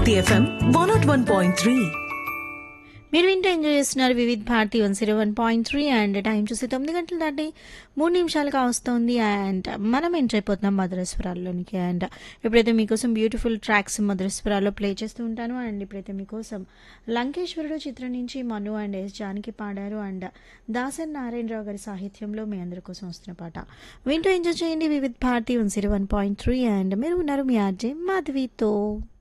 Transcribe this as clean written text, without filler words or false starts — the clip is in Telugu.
Hiti FM 101.3. మీరు వింటూ ఎంజాయ్ చేస్తున్నారు వివిధ్ భారతి 101.3 అండ్ టైం చూసి 9 గంటలు దాటి 3 నిమిషాలుగా వస్తుంది అండ్ మనం ఎంజాయ్ అయిపోతున్నాం మధురస్వరాల్లోనికి అండ్ ఇప్పుడైతే మీకోసం బ్యూటిఫుల్ ట్రాక్స్ మధురస్వరాల్లో ప్లే చేస్తూ ఉంటాను అండ్ ఇప్పుడైతే మీకోసం లంకేశ్వరుడు చిత్రం నుంచి మను అండ్ ఎస్ జానకి పాడారు అండ్ దాసన్ నారాయణరావు గారి సాహిత్యంలో మీ అందరి కోసం వస్తున్న పాట వింటూ ఎంజాయ్ చేయండి వివిధ్ భారతి 101.3 అండ్ మీరు ఉన్నారు మీ ఆర్జే మాధవితో.